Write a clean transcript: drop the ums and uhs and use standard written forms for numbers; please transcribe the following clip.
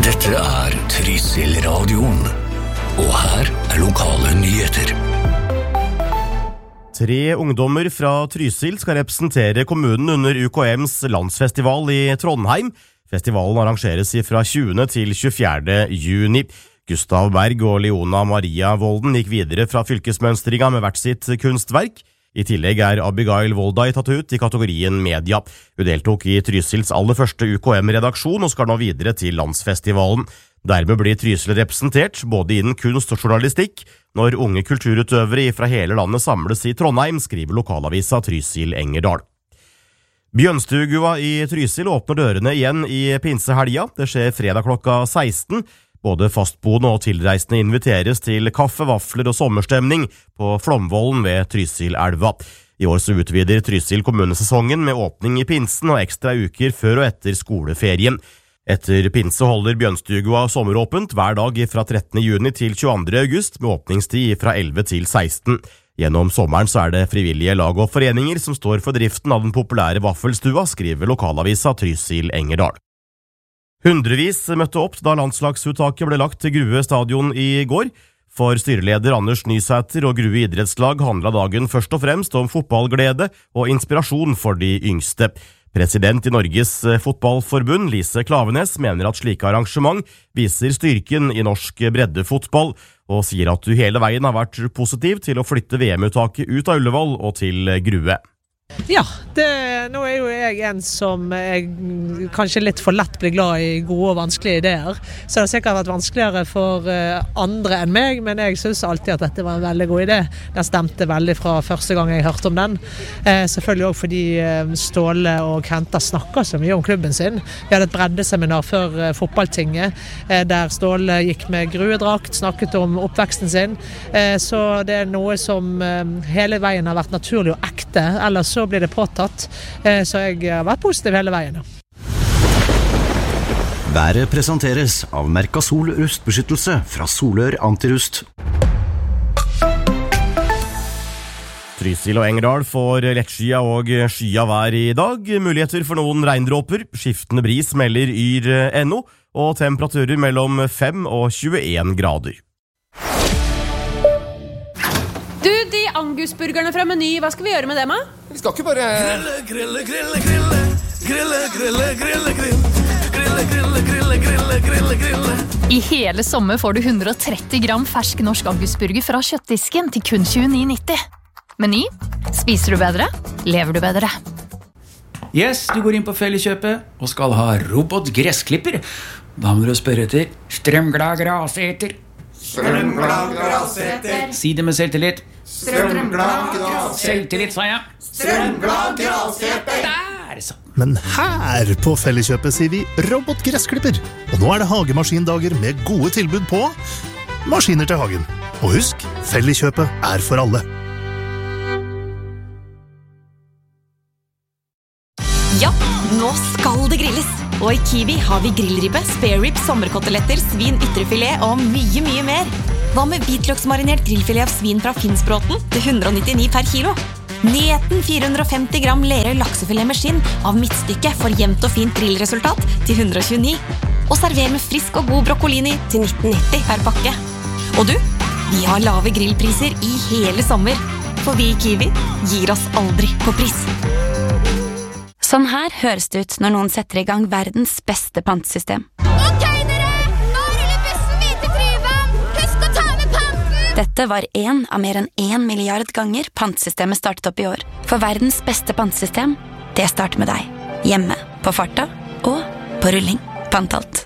Dette Trysil radioen, og her lokale nyheter. 3 ungdommer fra Trysil skal representere kommunen under UKMs landsfestival i Trondheim. Festivalen arrangeres fra 20. til 24. juni. Gustav Berg og Leona Maria Volden gikk videre fra fylkesmønstringa med hvert sitt kunstverk. I tillegg Abigail Voldai tatt ut i kategorien media. Hun deltok i Trysils aller første UKM-redaksjon og skal nå videre til landsfestivalen. Dermed blir Trysil representert både innen kunst og journalistikk når unge kulturutøvere fra hele landet samles i Trondheim, skriver lokalavisa Trysil Engerdal. Bjørnstua i Trysil åpner dørene igjen i pinsehelga. Det skjer fredag klokka 16. Både fastboende og tilreisende inviteres til kaffe, vafler og sommerstemning på Flomvollen ved Trysilelva. I år så utvider Trysil kommunesesongen med åpning i pinsen og ekstra uker før og etter skoleferien. Etter pinse holder Bjørnstua sommeråpent hver dag fra 13. juni til 22. august med åpningstid fra 11 til 16. Gjennom sommeren så det frivillige lag og foreninger som står for driften av den populære vaffelstua, skriver lokalavisa Trysil Engerdal. Hundrevis møtte opp da landslagsuttaket ble lagt til Grue stadion i går. For styreleder Anders Nysæter og Grue idrettslag handlet dagen først og fremst om fotballglede og inspirasjon for de yngste. President i Norges fotballforbund, Lise Klavenes, mener at slike arrangement viser styrken i norsk breddefotball, og sier at du hele veien har vært positiv til å flytte VM-uttaket ut av Ullevål og til Grue. Ja, nå jo jeg en som kanskje litt for lett blir glad i gode og vanskelige ideer, så det har sikkert vært vanskeligere for andre enn meg, men jeg synes alltid at dette var en veldig god idé. Den stemte veldig fra første gang jeg hørte om den. Selvfølgelig også fordi Ståle og Kenta snakker så mye om klubben sin. Vi hadde et breddeseminar før fotballtinget, der Ståle gikk med gruedrakt, snakket om oppveksten sin, så det noe som hele veien har vært naturlig og ekte, ellers så blir det påtatt, så jeg har vært positiv hele veien. Været presenteres av Mercasol rustbeskyttelse fra Solør Antirust. Trysil og Engerdal får lettskia og skya vær i dag. Muligheter for noen regndråper. Skiftende bris melder yr.no, og temperaturer mellom 5 og 21 grader. Du, de angusburgerne fra Meny, hva skal vi gjøre med dem, da? Vi skal ikke bare... Grille. I hele sommer får du 130 gram fersk norsk angusburger fra kjøttdisken til kun 29,90. Meny, spiser du bedre, lever du bedre. Yes, du går inn på Felleskjøpet og skal ha robotgressklipper. Da må du spørre etter strømglad graseter. Strømglad graseter. Si det med selvtillit. Strømglad graseter. Selvtillit, sa jeg. Strømglad graseter. Der, så. Men her på Felleskjøpet sier vi robotgressklipper. Og nå det hagemaskindager med gode tilbud på maskiner til hagen. Og husk, Felleskjøpet for alle. Ja, nå skal det grilles. Og i Kiwi har vi grillribbe, spare rib, sommerkoteletter, svin, ytrefilet og mye, mye mer. Hva med hvitløksmarinert grillfilet av svin fra Finnsbråten til 199 per kilo? Nyheten 450 gram lere laksefilet med skinn av midtstykke for jevnt og fint grillresultat til 129. Og server med frisk og god broccolini til 1990 per pakke. Og du, vi har lave grillpriser i hele sommer. For vi i Kiwi gir oss aldri på pris. Sånn her høres det ut når noen setter i gang verdens beste pantesystem. Ok dere, nå ruller bussen videre til Tryvann. Husk å ta med panten! Dette var en av mer enn 1 milliard ganger pantesystemet startet opp i år. For verdens beste pantesystem, det starter med deg. Hjemme, på farta og på rulling. Pantalt.